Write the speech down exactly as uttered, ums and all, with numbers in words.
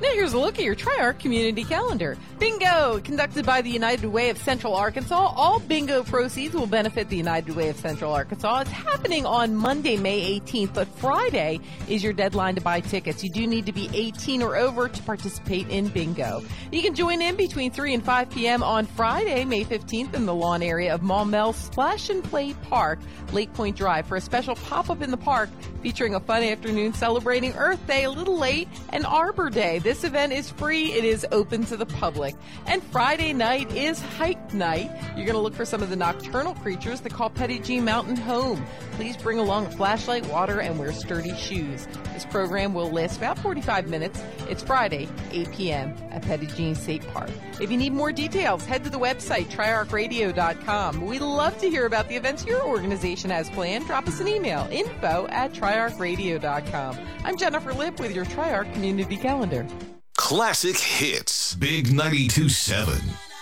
Now here's a look at your Tri-Arc community calendar. Bingo, conducted by the United Way of Central Arkansas. All bingo proceeds will benefit the United Way of Central Arkansas. It's happening on Monday, May eighteenth, but Friday is your deadline to buy tickets. You do need to be eighteen or over to participate in bingo. You can join in between three and five p.m. on Friday, May fifteenth, in the lawn area of Maumelle Splash and Play Park, Lake Point Drive, for a special pop-up in the park featuring a fun afternoon celebrating Earth Day a little late and Arbor Day. This event is free. It is open to the public. And Friday night is hike night. You're going to look for some of the nocturnal creatures that call Petit Jean Mountain home. Please bring along a flashlight, water, and wear sturdy shoes. This program will last about forty-five minutes. It's Friday, eight p.m. at Petit Jean State Park. If you need more details, head to the website, tri arc radio dot com. We'd love to hear about the events your organization has planned. Drop us an email, info at tri arc radio dot com. I'm Jennifer Lipp with your Tri-Arc Community Calendar. Classic Hits, Big ninety-two point seven.